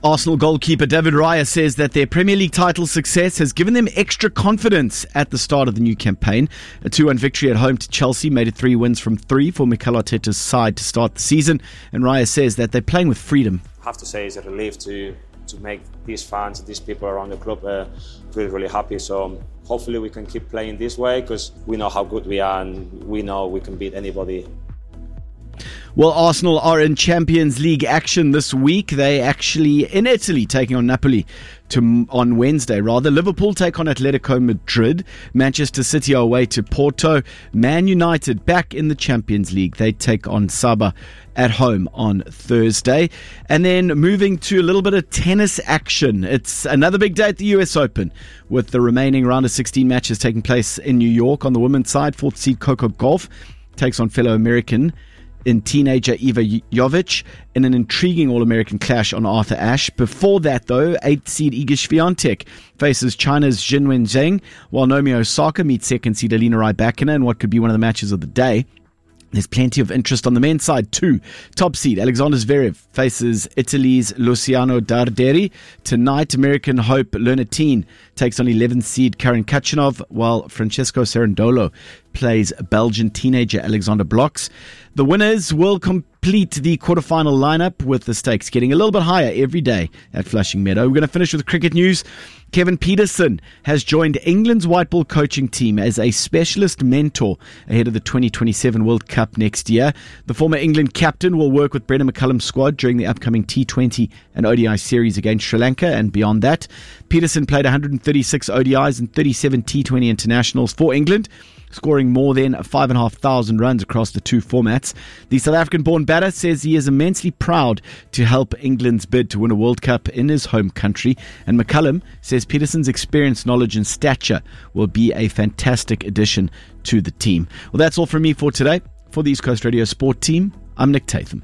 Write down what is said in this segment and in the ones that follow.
Arsenal goalkeeper David Raya says that their Premier League title success has given them extra confidence at the start of the new campaign. A 2-1 victory at home to Chelsea made it 3 wins from 3 for Mikel Arteta's side to start the season. And Raya says that they're playing with freedom. I have to say it's a relief to make these fans, these people around the club really happy. So hopefully we can keep playing this way because we know how good we are and we know we can beat anybody. Well, Arsenal are in Champions League action this week. They actually in Italy taking on Napoli on Wednesday. Liverpool take on Atletico Madrid. Manchester City are away to Porto. Man United back in the Champions League. They take on Sabah at home on Thursday. And then moving to a little bit of tennis action. It's another big day at the US Open with the remaining round of 16 matches taking place in New York. On the women's side, 4th seed Coco Gauff takes on fellow American in teenager Iva Jovic in an intriguing All-American clash on Arthur Ashe. Before that, though, 8th seed Iga Swiatek faces China's Jinwen Zheng, while Naomi Osaka meets 2nd seed Alina Rybakina in what could be one of the matches of the day. There's plenty of interest on the men's side too. Top seed Alexander Zverev faces Italy's Luciano Darderi. Tonight, American hope Lernatine takes on 11th seed Karen Khachanov, while Francesco Cerundolo plays Belgian teenager Alexander Blocks. The winners will complete the quarterfinal lineup, with the stakes getting a little bit higher every day at Flushing Meadow. We're going to finish with cricket news. Kevin Peterson has joined England's white ball coaching team as a specialist mentor ahead of the 2027 World Cup next year. The former England captain will work with Brendan McCullum's squad during the upcoming T20 and ODI series against Sri Lanka and beyond that. Peterson played 136 ODIs and 37 T20 internationals for England, scoring more than 5,500 runs across the two formats. The South African-born batter says he is immensely proud to help England's bid to win a World Cup in his home country. And McCullum says Peterson's experience, knowledge and stature will be a fantastic addition to the team. Well, that's all from me for today. For the East Coast Radio Sport team, I'm Nick Tatham.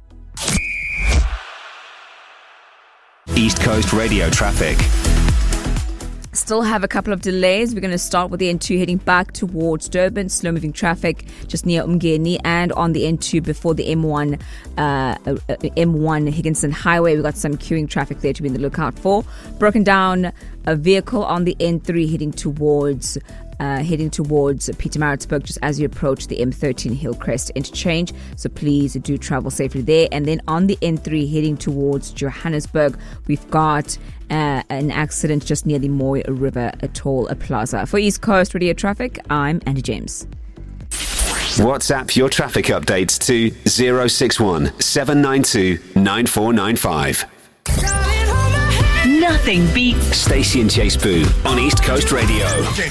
East Coast Radio traffic. Still have a couple of delays. We're going to start with the N2 heading back towards Durban. Slow-moving traffic just near Umgeni, and on the N2 before the M1 Higginson Highway. We've got some queuing traffic there to be on the lookout for. Broken down a vehicle on the N3 heading towards Pietermaritzburg just as you approach the M13 Hillcrest interchange. So please do travel safely there. And then on the N3 heading towards Johannesburg, we've got an accident just near the Moy River Toll Plaza. For East Coast Radio Traffic, I'm Andy James. WhatsApp your traffic updates to 061 792 9495. Nothing beats Stacey and Chase Boo on East Coast Radio.